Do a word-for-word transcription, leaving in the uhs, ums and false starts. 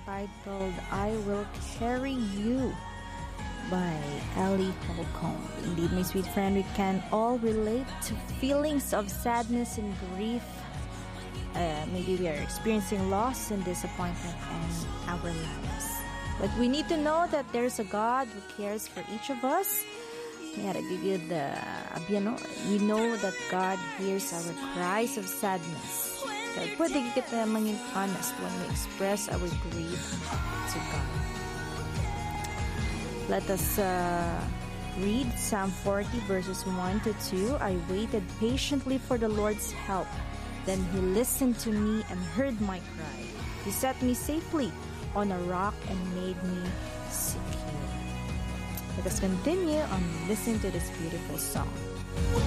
titled I Will Carry You by Ellie Holcomb. Indeed, my sweet friend, we can all relate to feelings of sadness and grief. Uh, maybe we are experiencing loss and disappointment in our lives. But we need to know that there's a God who cares for each of us. Mayara gigid uh, abiyano, we know that God hears our cries of sadness. Kaya pwede kita maging honest when we express our grief to God. Let us uh, read Psalm forty verses one to two. I waited patiently for the Lord's help. Then He listened to me and heard my cry. He set me safely on a rock and made me secure. Let us continue on listening to this beautiful song.